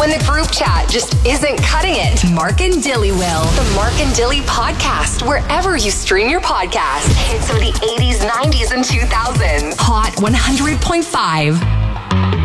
when the group chat just isn't cutting it. Mark and Dilly will. The Mark and Dilly podcast, wherever you stream your podcasts. Hits of the 80s, 90s, and 2000s. Hot 100.5.